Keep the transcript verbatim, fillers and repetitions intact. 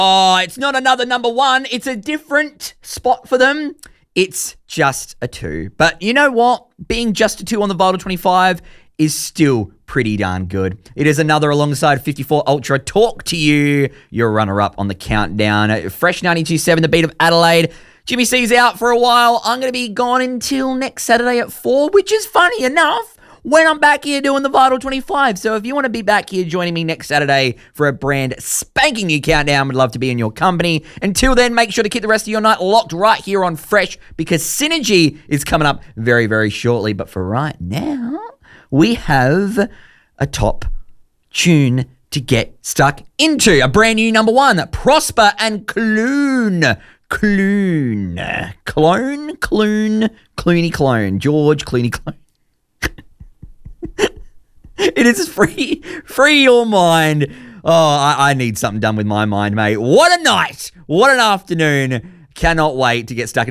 Oh, it's not another number one. It's a different spot for them. It's just a two. But you know what? Being just a two on the Vital twenty-five is still pretty darn good. It is another alongside fifty-four Ultra. Talk to you, your runner-up on the countdown. Fresh ninety-two point seven, the beat of Adelaide. Jimmy C's out for a while. I'm going to be gone until next Saturday at four, which is funny enough when I'm back here doing the Vital twenty-five. So if you want to be back here joining me next Saturday for a brand spanking new countdown, would love to be in your company. Until then, make sure to keep the rest of your night locked right here on Fresh, because Synergy is coming up very, very shortly. But for right now, we have a top tune to get stuck into. A brand new number one, Prosper and Clune. Clune. Clone? Clune? Clooney Clone. George Clooney Clone. It is free, free your mind. Oh, I, I need something done with my mind, mate. What a night. What an afternoon. Cannot wait to get stuck